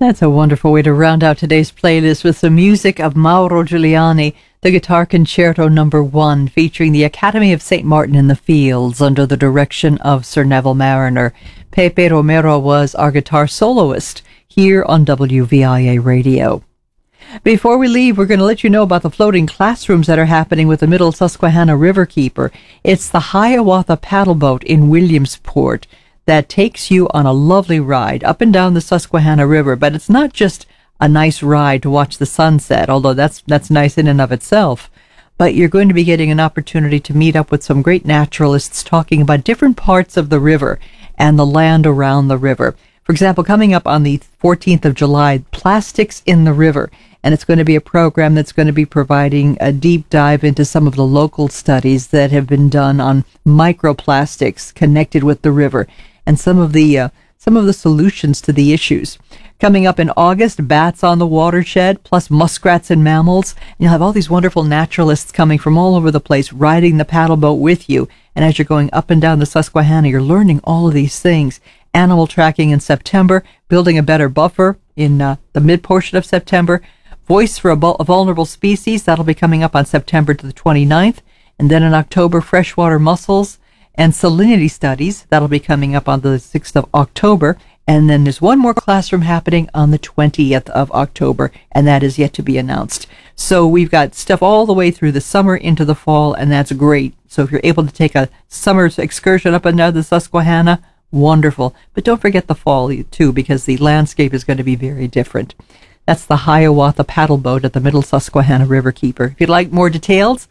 That's a wonderful way to round out today's playlist with some music of Mauro Giuliani, the Guitar Concerto No. 1, featuring the Academy of St. Martin in the Fields under the direction of Sir Neville Marriner. Pepe Romero was our guitar soloist here on WVIA Radio. Before we leave, we're going to let you know about the floating classrooms that are happening with the Middle Susquehanna Riverkeeper. It's the Hiawatha paddle boat in Williamsport that takes you on a lovely ride up and down the Susquehanna River. But it's not just a nice ride to watch the sunset, although that's nice in and of itself. But you're going to be getting an opportunity to meet up with some great naturalists talking about different parts of the river and the land around the river. For example, coming up on the 14th of July, Plastics in the River. And it's going to be a program that's going to be providing a deep dive into some of the local studies that have been done on microplastics connected with the river and some of the solutions to the issues. Coming up in August, bats on the watershed, plus muskrats and mammals. And you'll have all these wonderful naturalists coming from all over the place, riding the paddle boat with you. And as you're going up and down the Susquehanna, you're learning all of these things. Animal tracking in September, building a better buffer in the mid-portion of September. Voice for a Vulnerable Species, that'll be coming up on September to the 29th. And then in October, freshwater mussels and salinity studies, that'll be coming up on the 6th of October. And then there's one more classroom happening on the 20th of October, and that is yet to be announced. So we've got stuff all the way through the summer into the fall, and that's great. So if you're able to take a summer excursion up and down the Susquehanna, wonderful. But don't forget the fall, too, because the landscape is going to be very different. That's the Hiawatha paddle boat at the Middle Susquehanna Riverkeeper. If you'd like more details,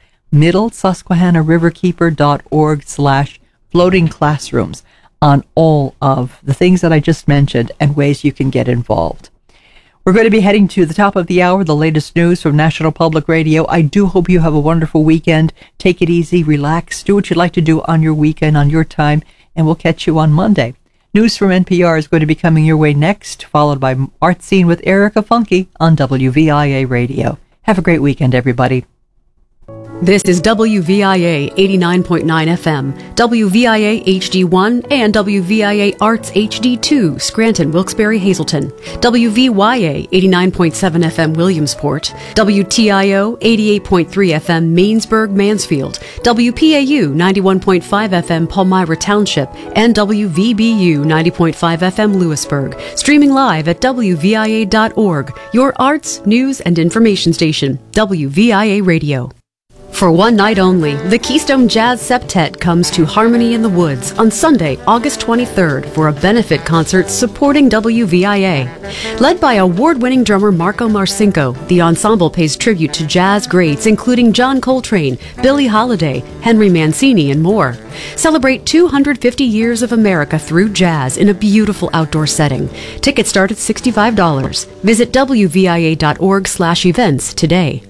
middlesusquehannariverkeeper.org/floating classrooms on all of the things that I just mentioned and ways you can get involved. We're going to be heading to the top of the hour, the latest news from National Public Radio. I do hope you have a wonderful weekend. Take it easy, relax, do what you'd like to do on your weekend, on your time, and we'll catch you on Monday. News from NPR is going to be coming your way next, followed by Art Scene with Erica Funke on WVIA Radio. Have a great weekend, everybody. This is WVIA 89.9 FM, WVIA HD1, and WVIA Arts HD2, Scranton, Wilkes-Barre, Hazleton, WVYA 89.7 FM, Williamsport, WTIO 88.3 FM, Mainsburg, Mansfield, WPAU 91.5 FM, Palmyra Township, and WVBU 90.5 FM, Lewisburg. Streaming live at WVIA.org, your arts, news, and information station, WVIA Radio. For one night only, the Keystone Jazz Septet comes to Harmony in the Woods on Sunday, August 23rd for a benefit concert supporting WVIA. Led by award-winning drummer Marco Marcinko, the ensemble pays tribute to jazz greats including John Coltrane, Billie Holiday, Henry Mancini, and more. Celebrate 250 years of America through jazz in a beautiful outdoor setting. Tickets start at $65. Visit WVIA.org/events today.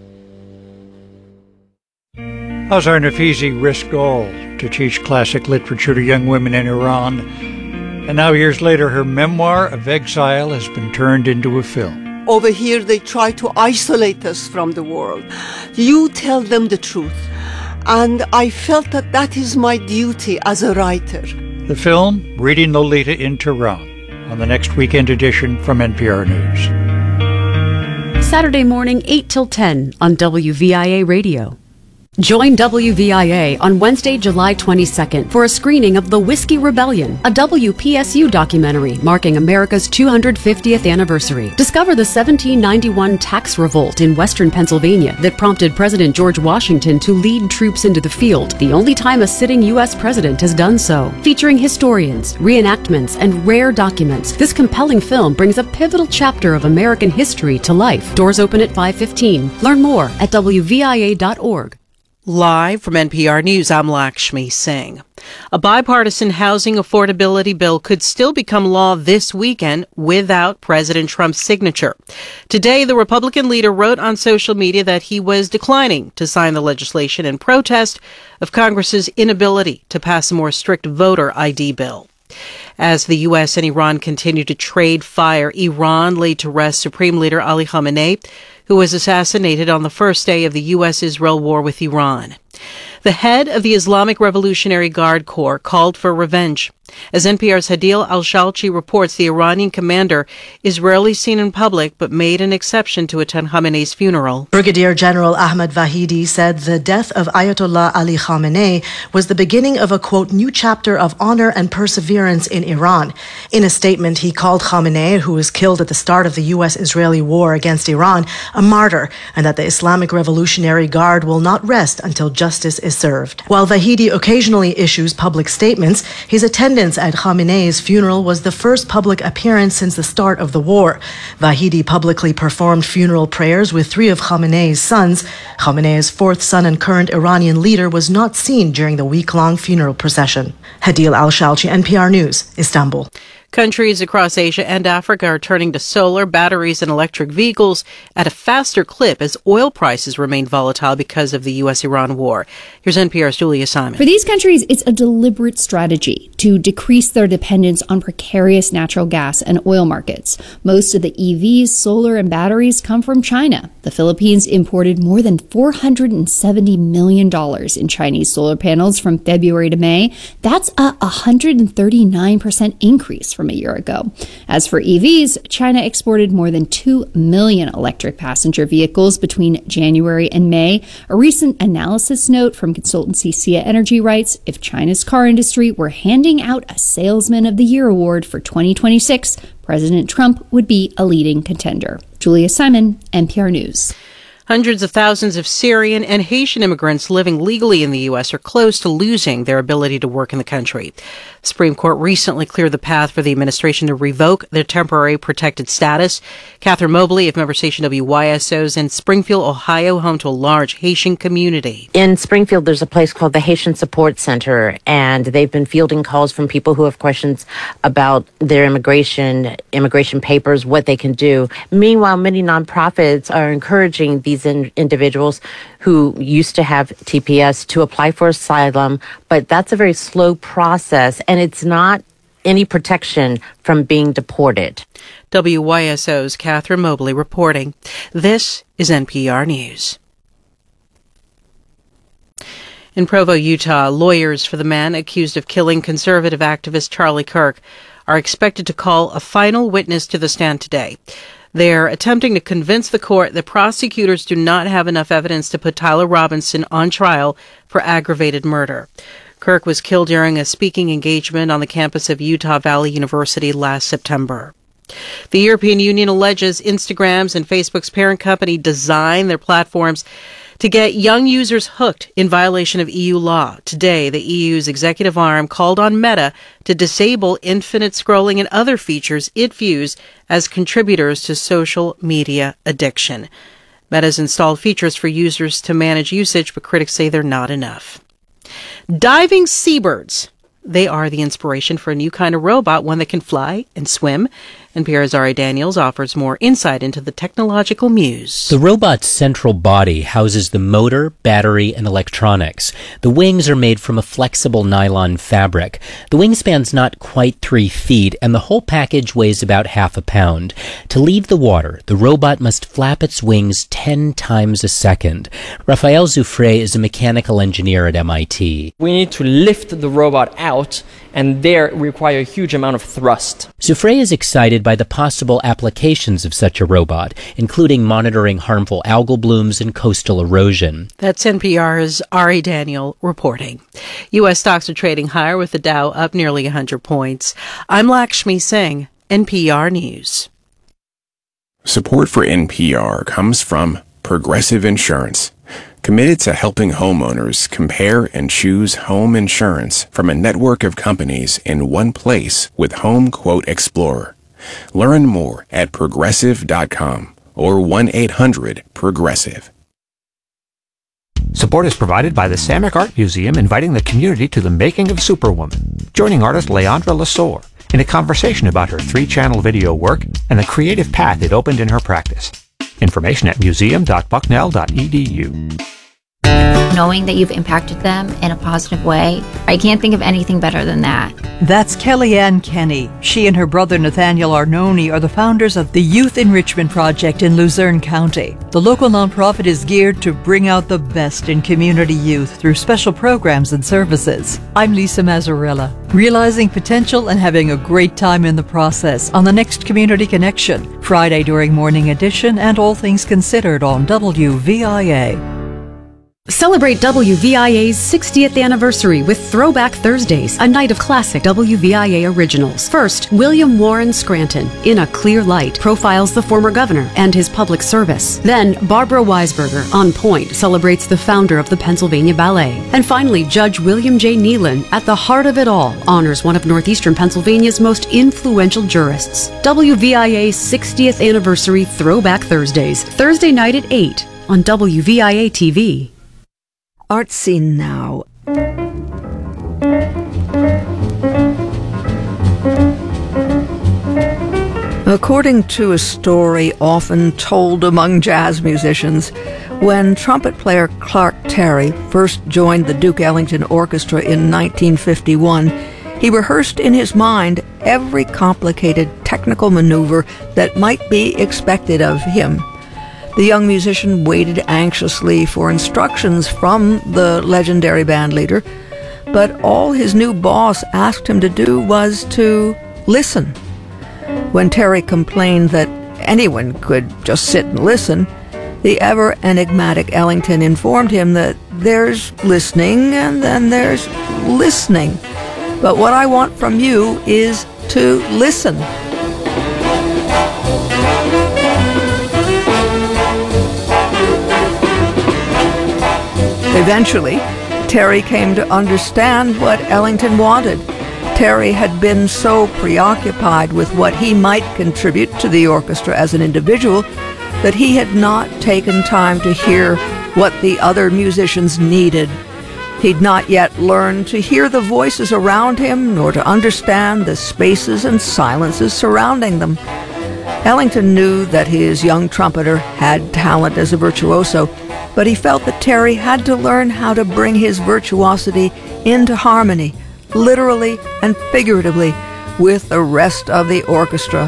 Azar Nafizi risked all to teach classic literature to young women in Iran, and now years later her memoir of exile has been turned into a film. Over here they try to isolate us from the world. You tell them the truth, and I felt that that is my duty as a writer. The film, Reading Lolita in Tehran, on the next weekend edition from NPR News. Saturday morning, 8 till 10 on WVIA Radio. Join WVIA on Wednesday, July 22nd for a screening of The Whiskey Rebellion, a WPSU documentary marking America's 250th anniversary. Discover the 1791 tax revolt in western Pennsylvania that prompted President George Washington to lead troops into the field, the only time a sitting U.S. president has done so. Featuring historians, reenactments, and rare documents, this compelling film brings a pivotal chapter of American history to life. Doors open at 5:15. Learn more at WVIA.org. Live from NPR News, I'm Lakshmi Singh. A bipartisan housing affordability bill could still become law this weekend without President Trump's signature. Today, the Republican leader wrote on social media that he was declining to sign the legislation in protest of Congress's inability to pass a more strict voter ID bill. As the U.S. and Iran continue to trade fire, Iran laid to rest Supreme Leader Ali Khamenei, who was assassinated on the first day of the U.S.-Israel war with Iran. The head of the Islamic Revolutionary Guard Corps called for revenge. As NPR's Hadil Al-Shalchi reports, the Iranian commander is rarely seen in public but made an exception to attend Khamenei's funeral. Brigadier General Ahmad Vahidi said the death of Ayatollah Ali Khamenei was the beginning of a, quote, new chapter of honor and perseverance in Iran. In a statement, he called Khamenei, who was killed at the start of the U.S.-Israeli war against Iran, a martyr, and that the Islamic Revolutionary Guard will not rest until justice is served. While Vahidi occasionally issues public statements, his attendance at Khamenei's funeral was the first public appearance since the start of the war. Vahidi publicly performed funeral prayers with 3 of Khamenei's sons. Khamenei's 4th son and current Iranian leader was not seen during the week-long funeral procession. Hadil Al-Shalchi, NPR News, Istanbul. Countries across Asia and Africa are turning to solar, batteries, and electric vehicles at a faster clip as oil prices remain volatile because of the U.S.-Iran war. Here's NPR's Julia Simon. For these countries, it's a deliberate strategy to decrease their dependence on precarious natural gas and oil markets. Most of the EVs, solar, and batteries come from China. The Philippines imported more than $470 million in Chinese solar panels from February to May. That's a 139% increase from a year ago. As for EVs, China exported more than 2 million electric passenger vehicles between January and May. A recent analysis note from consultancy Sia Energy writes, if China's car industry were handing out a Salesman of the Year award for 2026, President Trump would be a leading contender. Julia Simon, NPR News. Hundreds of thousands of Syrian and Haitian immigrants living legally in the U.S. are close to losing their ability to work in the country. The Supreme Court recently cleared the path for the administration to revoke their temporary protected status. Catherine Mobley of member station WYSO is in Springfield, Ohio, home to a large Haitian community. In Springfield, there's a place called the Haitian Support Center, and they've been fielding calls from people who have questions about their immigration papers, what they can do. Meanwhile, many nonprofits are encouraging these individuals who used to have TPS to apply for asylum, but that's a very slow process, and it's not any protection from being deported. WYSO's Catherine Mobley reporting. This is NPR News. In Provo, Utah, lawyers for the man accused of killing conservative activist Charlie Kirk are expected to call a final witness to the stand today. They're attempting to convince the court that prosecutors do not have enough evidence to put Tyler Robinson on trial for aggravated murder. Kirk was killed during a speaking engagement on the campus of Utah Valley University last September. The European Union alleges Instagram's and Facebook's parent company designed their platforms to get young users hooked in violation of EU law. Today, the EU's executive arm called on Meta to disable infinite scrolling and other features it views as contributors to social media addiction. Meta's installed features for users to manage usage, but critics say they're not enough. Diving seabirds. They are the inspiration for a new kind of robot, one that can fly and swim. NPR's Ari Daniels offers more insight into the technological muse. The robot's central body houses the motor, battery, and electronics. The wings are made from a flexible nylon fabric. The wingspan's not quite 3 feet, and the whole package weighs about half a pound. To leave the water, the robot must flap its wings 10 times a second. Raphael Zoufré is a mechanical engineer at MIT. We need to lift the robot out, and there require a huge amount of thrust. Zoufré is excited by the possible applications of such a robot, including monitoring harmful algal blooms and coastal erosion. That's NPR's Ari Daniel reporting. U.S. stocks are trading higher with the Dow up nearly 100 points. I'm Lakshmi Singh, NPR News. Support for NPR comes from Progressive Insurance, committed to helping homeowners compare and choose home insurance from a network of companies in one place with Home Quote Explorer. Learn more at progressive.com or 1-800-PROGRESSIVE. Support is provided by the Samak Art Museum, inviting the community to the making of Superwoman, joining artist Leandra Lasore in a conversation about her 3-channel video work and the creative path it opened in her practice. Information at museum.bucknell.edu. Knowing that you've impacted them in a positive way, I can't think of anything better than that. That's Kellyanne Kenny. She and her brother Nathaniel Arnone are the founders of the Youth Enrichment Project in Luzerne County. The local nonprofit is geared to bring out the best in community youth through special programs and services. I'm Lisa Mazzarella, realizing potential and having a great time in the process on the next Community Connection, Friday during Morning Edition and All Things Considered on WVIA. Celebrate WVIA's 60th anniversary with Throwback Thursdays, a night of classic WVIA originals. First, William Warren Scranton, In a Clear Light, profiles the former governor and his public service. Then, Barbara Weisberger, On Point, celebrates the founder of the Pennsylvania Ballet. And finally, Judge William J. Nealon, At the Heart of It All, honors one of northeastern Pennsylvania's most influential jurists. WVIA's 60th anniversary Throwback Thursdays, Thursday night at 8 on WVIA TV. Art Scene Now. According to a story often told among jazz musicians, when trumpet player Clark Terry first joined the Duke Ellington Orchestra in 1951, he rehearsed in his mind every complicated technical maneuver that might be expected of him. The young musician waited anxiously for instructions from the legendary bandleader, but all his new boss asked him to do was to listen. When Terry complained that anyone could just sit and listen, the ever-enigmatic Ellington informed him that there's listening and then there's listening. But what I want from you is to listen. Eventually, Terry came to understand what Ellington wanted. Terry had been so preoccupied with what he might contribute to the orchestra as an individual that he had not taken time to hear what the other musicians needed. He'd not yet learned to hear the voices around him, nor to understand the spaces and silences surrounding them. Ellington knew that his young trumpeter had talent as a virtuoso, but he felt that Terry had to learn how to bring his virtuosity into harmony, literally and figuratively, with the rest of the orchestra.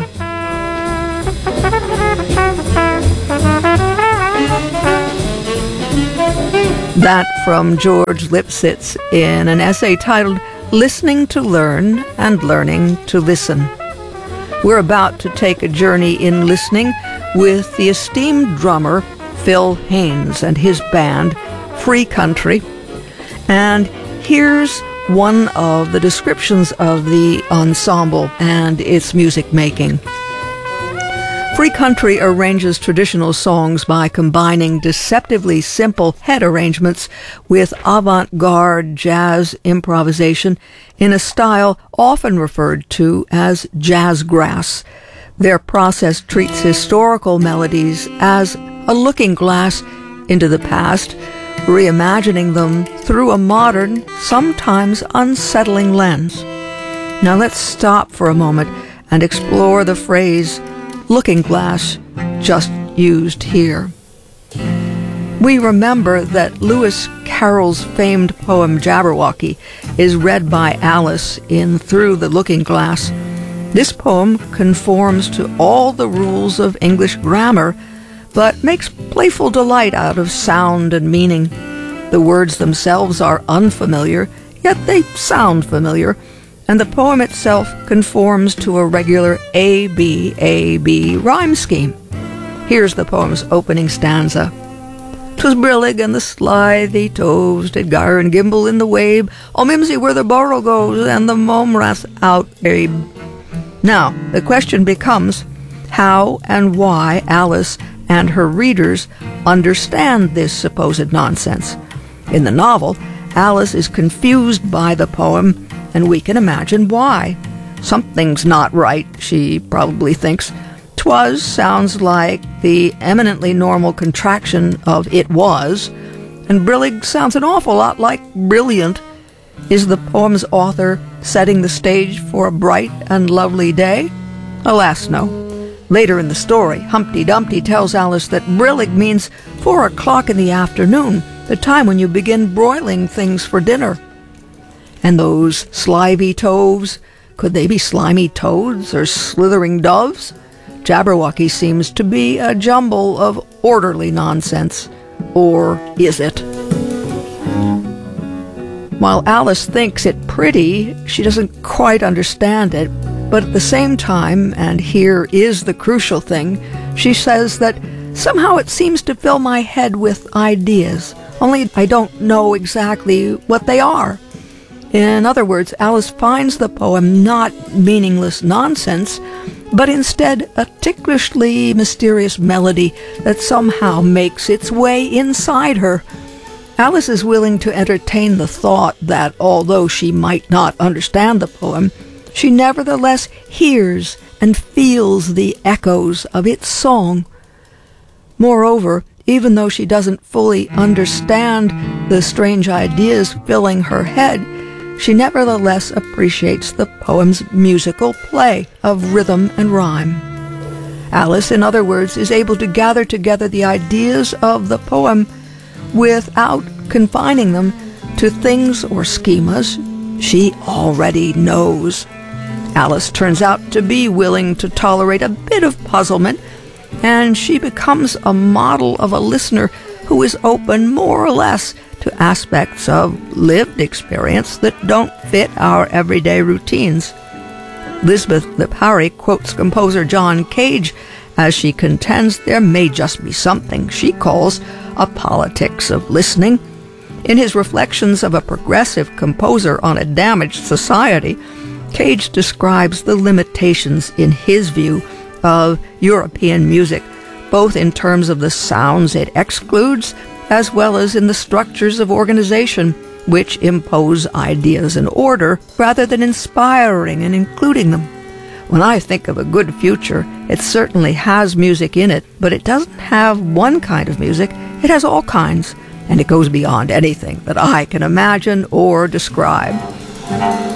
That from George Lipsitz in an essay titled Listening to Learn and Learning to Listen. We're about to take a journey in listening with the esteemed drummer Phil Haynes and his band, Free Country. And here's one of the descriptions of the ensemble and its music making. Free Country arranges traditional songs by combining deceptively simple head arrangements with avant-garde jazz improvisation in a style often referred to as jazzgrass. Their process treats historical melodies as a looking glass into the past, reimagining them through a modern, sometimes unsettling lens. Now let's stop for a moment and explore the phrase looking glass just used here. We remember that Lewis Carroll's famed poem Jabberwocky is read by Alice in Through the Looking Glass. This poem conforms to all the rules of English grammar, but makes playful delight out of sound and meaning. The words themselves are unfamiliar, yet they sound familiar, and the poem itself conforms to a regular A-B rhyme scheme. Here's the poem's opening stanza. 'Twas brillig and the slithy toves did gyre and gimble in the wabe, O mimsy where the borough goes, and the mome rath out abe. Now, the question becomes how and why Alice and her readers understand this supposed nonsense. In the novel, Alice is confused by the poem, and we can imagine why. Something's not right, she probably thinks. 'Twas sounds like the eminently normal contraction of it was, and brillig sounds an awful lot like brilliant. Is the poem's author setting the stage for a bright and lovely day? Alas, no. Later in the story, Humpty Dumpty tells Alice that brillig means 4 o'clock in the afternoon, the time when you begin broiling things for dinner. And those slivy toves, could they be slimy toads or slithering doves? Jabberwocky seems to be a jumble of orderly nonsense. Or is it? While Alice thinks it pretty, she doesn't quite understand it. But at the same time, and here is the crucial thing, she says that somehow it seems to fill my head with ideas, only I don't know exactly what they are. In other words, Alice finds the poem not meaningless nonsense, but instead a ticklishly mysterious melody that somehow makes its way inside her. Alice is willing to entertain the thought that although she might not understand the poem, she nevertheless hears and feels the echoes of its song. Moreover, even though she doesn't fully understand the strange ideas filling her head, she nevertheless appreciates the poem's musical play of rhythm and rhyme. Alice, in other words, is able to gather together the ideas of the poem without confining them to things or schemas she already knows. Alice turns out to be willing to tolerate a bit of puzzlement, and she becomes a model of a listener who is open more or less to aspects of lived experience that don't fit our everyday routines. Lisbeth Lipari quotes composer John Cage as she contends there may just be something she calls a politics of listening. In his Reflections of a Progressive Composer on a Damaged Society, Cage describes the limitations, in his view, of European music, both in terms of the sounds it excludes, as well as in the structures of organization, which impose ideas and order rather than inspiring and including them. When I think of a good future, it certainly has music in it, but it doesn't have one kind of music, it has all kinds, and it goes beyond anything that I can imagine or describe.